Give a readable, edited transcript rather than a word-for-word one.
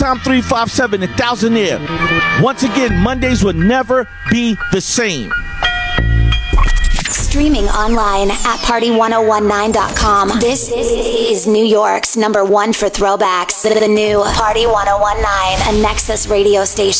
Tom 357 and Thousandaire. Once again, Mondays will never be the same. Streaming online at party1019.com. This is New York's #1 for throwbacks. The new Party 1019, a Nexus radio station.